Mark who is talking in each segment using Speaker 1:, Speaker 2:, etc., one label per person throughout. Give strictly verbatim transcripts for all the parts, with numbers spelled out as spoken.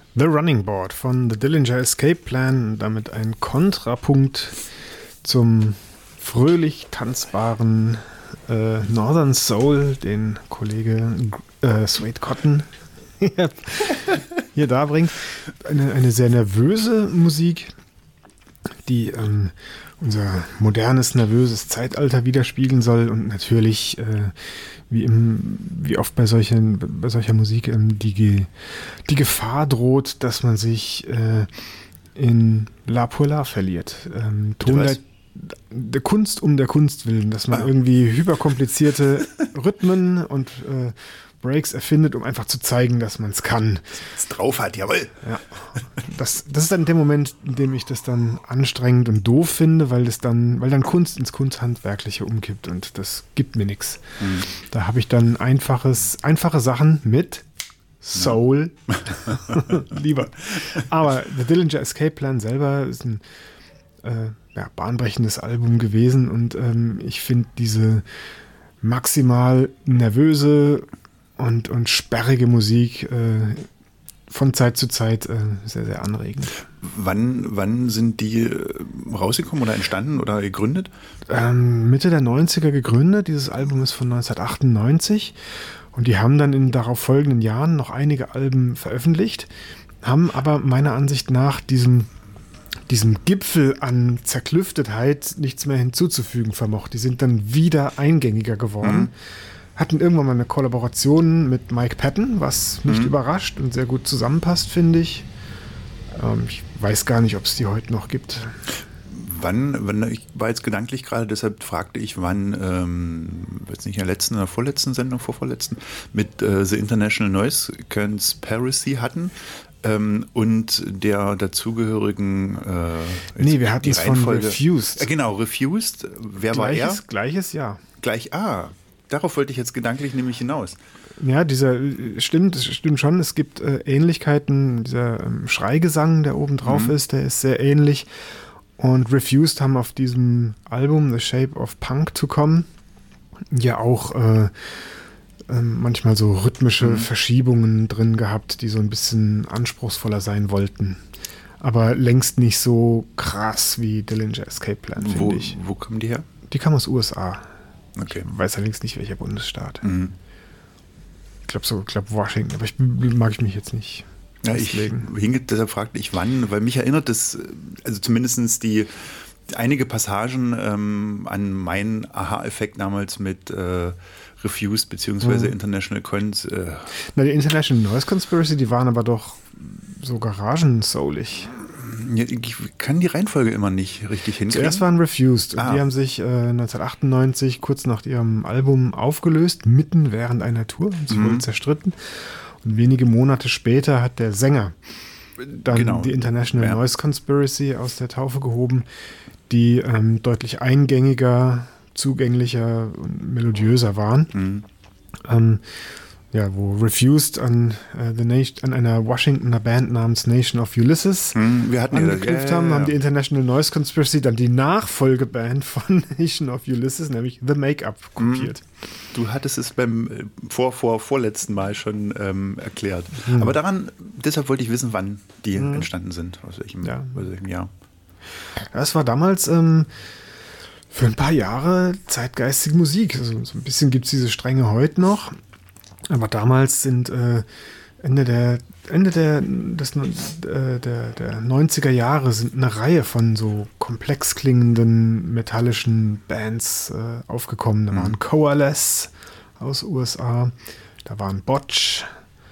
Speaker 1: The Running Board von The Dillinger Escape Plan, damit ein Kontrapunkt zum fröhlich tanzbaren äh, Northern Soul, den Kollege äh, Suede Cotton hier darbringt. Eine, eine sehr nervöse Musik, die ähm, unser modernes, nervöses Zeitalter widerspiegeln soll und natürlich, äh, wie, im, wie oft bei, solchen, bei solcher Musik, ähm, die, die Gefahr droht, dass man sich äh, in La pour La verliert. Ähm, Ton der, der Kunst um der Kunst willen, dass man ah. irgendwie hyperkomplizierte Rhythmen und äh, Breaks erfindet, um einfach zu zeigen, dass man es kann.
Speaker 2: Es drauf hat, jawohl.
Speaker 1: Ja. Das, das ist dann der Moment, in dem ich das dann anstrengend und doof finde, weil es dann, weil dann Kunst ins Kunsthandwerkliche umkippt und das gibt mir nichts. Mhm. Da habe ich dann einfaches, einfache Sachen mit Soul ja. lieber. Aber The Dillinger Escape Plan selber ist ein äh, ja, bahnbrechendes Album gewesen und ähm, ich finde diese maximal nervöse und, und sperrige Musik äh, von Zeit zu Zeit äh, sehr, sehr anregend.
Speaker 2: Wann, wann sind die rausgekommen oder entstanden oder gegründet?
Speaker 1: Ähm, Mitte der neunziger gegründet. Dieses Album ist von neunzehnhundertachtundneunzig und die haben dann in den darauf folgenden Jahren noch einige Alben veröffentlicht, haben aber meiner Ansicht nach diesem diesem Gipfel an Zerklüftetheit nichts mehr hinzuzufügen vermocht. Die sind dann wieder eingängiger geworden. Mhm. Hatten irgendwann mal eine Kollaboration mit Mike Patton, was nicht mhm. überrascht und sehr gut zusammenpasst, finde ich. Ähm, ich weiß gar nicht, ob es die heute noch gibt.
Speaker 2: Wann, wann, ich war jetzt gedanklich gerade, deshalb fragte ich, wann, ähm, jetzt nicht in der letzten oder vorletzten Sendung, vorvorletzten, mit äh, The International Noise Conspiracy hatten. Ähm, und der dazugehörigen äh,
Speaker 1: nee, wir hatten es von Refused.
Speaker 2: Äh, genau, Refused. Wer
Speaker 1: gleiches,
Speaker 2: war er?
Speaker 1: Gleiches Jahr.
Speaker 2: Gleich, ah, darauf wollte ich jetzt gedanklich nämlich hinaus.
Speaker 1: Ja, dieser, stimmt, stimmt schon, es gibt äh, Ähnlichkeiten, dieser ähm, Schreigesang, der oben drauf mhm. ist, der ist sehr ähnlich und Refused haben auf diesem Album The Shape of Punk to Come ja auch äh, manchmal so rhythmische mhm. Verschiebungen drin gehabt, die so ein bisschen anspruchsvoller sein wollten. Aber längst nicht so krass wie Dillinger Escape Plan, finde ich.
Speaker 2: Wo kommen die her?
Speaker 1: Die kamen aus U S A.
Speaker 2: Okay.
Speaker 1: Ich weiß allerdings nicht, welcher Bundesstaat.
Speaker 2: Mhm.
Speaker 1: Ich glaube so, ich glaube Washington, aber ich mag ich mich jetzt nicht
Speaker 2: ja, festlegen. Ich hing, deshalb fragte ich wann, weil mich erinnert das, also zumindest die einige Passagen ähm, an meinen Aha-Effekt damals mit äh, Refused beziehungsweise mhm. International Cons. Äh.
Speaker 1: Na, die International Noise Conspiracy, die waren aber doch so garagensoulig.
Speaker 2: Ja, ich kann die Reihenfolge immer nicht richtig hinkriegen.
Speaker 1: Zuerst waren Refused und ah. die haben sich äh, neunzehnhundertachtundneunzig kurz nach ihrem Album aufgelöst, mitten während einer Tour, und sie mhm. wurden zerstritten. Und wenige Monate später hat der Sänger dann genau. die International ja. Noise Conspiracy aus der Taufe gehoben, die ähm, deutlich eingängiger, zugänglicher und melodiöser waren. Mhm. Ähm, ja, wo Refused an, äh, the Nation, an einer Washingtoner Band namens Nation of Ulysses
Speaker 2: mhm, wir hatten
Speaker 1: angeknüpft
Speaker 2: ja,
Speaker 1: haben,
Speaker 2: ja, ja.
Speaker 1: haben die International Noise Conspiracy dann die Nachfolgeband von Nation of Ulysses, nämlich The Make-up, kopiert.
Speaker 2: Mhm. Du hattest es beim vor, vor, vorletzten Mal schon ähm, erklärt. Mhm. Aber daran, deshalb wollte ich wissen, wann die mhm. entstanden sind, aus welchem,
Speaker 1: ja.
Speaker 2: aus welchem Jahr.
Speaker 1: Das war damals ähm, für ein paar Jahre zeitgeistige Musik. Also so ein bisschen gibt es diese Stränge heute noch. Aber damals sind äh, Ende der Ende der, des, äh, der, der neunziger Jahre sind eine Reihe von so komplex klingenden metallischen Bands äh, aufgekommen. Da mhm. waren Coalesce aus U S A, da waren Botch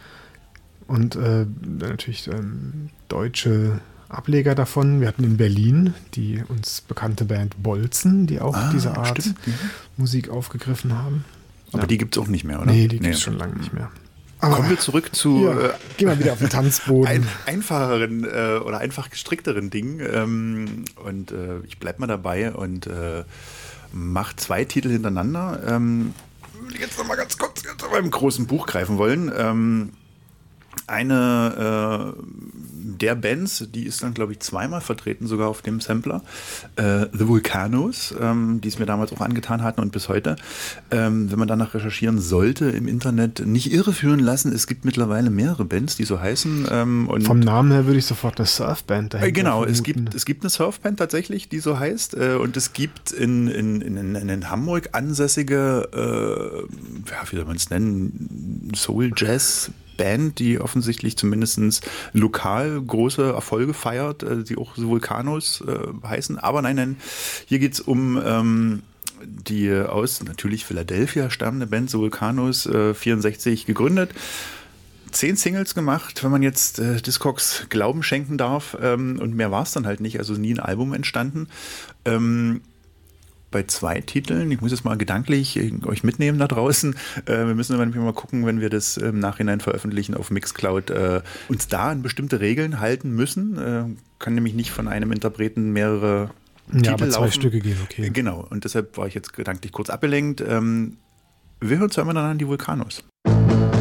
Speaker 1: und äh, natürlich ähm, deutsche Ableger davon. Wir hatten in Berlin die uns bekannte Band Bolzen, die auch ah, diese Art
Speaker 2: stimmt.
Speaker 1: Musik aufgegriffen haben.
Speaker 2: Aber ja. die gibt es auch nicht mehr, oder?
Speaker 1: Nee, die gibt es nee. schon lange nicht mehr.
Speaker 2: Aber kommen wir zurück zu
Speaker 1: ja, äh, gehen wir wieder auf den Tanzboden.
Speaker 2: Ein, einfacheren äh, oder einfach gestrickteren Dingen. Ähm, und äh, ich bleibe mal dabei und äh, mache zwei Titel hintereinander. Ähm, jetzt noch mal ganz kurz zu meinem großen Buch greifen wollen. Ähm, eine äh, der Bands, die ist dann, glaube ich, zweimal vertreten, sogar auf dem Sampler, äh, The Volcanoes, ähm, die es mir damals auch angetan hatten und bis heute. Ähm, wenn man danach recherchieren sollte im Internet, nicht irreführen lassen, es gibt mittlerweile mehrere Bands, die so heißen. Ähm, und
Speaker 1: Vom Namen her würde ich sofort eine Surfband dahinter
Speaker 2: äh, Genau,
Speaker 1: vermuten.
Speaker 2: es gibt, es gibt eine Surfband tatsächlich, die so heißt, äh, und es gibt in, in, in, in Hamburg ansässige, äh, ja, wie soll man es nennen, Soul-Jazz- Band, die offensichtlich zumindest lokal große Erfolge feiert, äh, die auch Volcanoes äh, heißen. Aber nein, nein, hier geht es um ähm, die aus natürlich Philadelphia stammende Band, Volcanoes, äh, vierundsechzig gegründet. Zehn Singles gemacht, wenn man jetzt äh, Discogs Glauben schenken darf. Ähm, und mehr war es dann halt nicht, also nie ein Album entstanden. Ähm, Bei zwei Titeln, ich muss jetzt mal gedanklich euch mitnehmen da draußen. Äh, wir müssen aber mal gucken, wenn wir das im Nachhinein veröffentlichen auf Mixcloud, äh, uns da an bestimmte Regeln halten müssen. Äh, kann nämlich nicht von einem Interpreten mehrere
Speaker 1: ja,
Speaker 2: Titel
Speaker 1: aber zwei
Speaker 2: laufen.
Speaker 1: Stücke gehen, okay.
Speaker 2: Genau, und deshalb war ich jetzt gedanklich kurz abgelenkt. Ähm, wir hören zweimal dann an die Volcanoes.